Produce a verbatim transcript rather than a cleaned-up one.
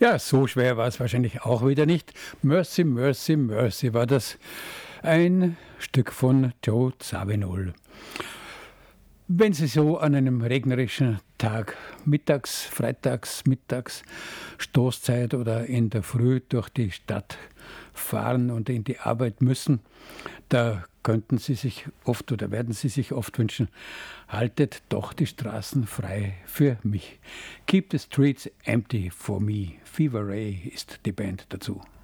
Ja, so schwer war es wahrscheinlich auch wieder nicht. Mercy, Mercy, Mercy war das ein Stück von Joe Zawinul. Wenn Sie so an einem regnerischen Tag mittags, freitags, mittags, Stoßzeit oder in der Früh durch die Stadt fahren und in die Arbeit müssen, da könnten Sie sich oft oder werden Sie sich oft wünschen, haltet doch die Straßen frei für mich. Keep the streets empty for me. Fever Ray ist die Band dazu.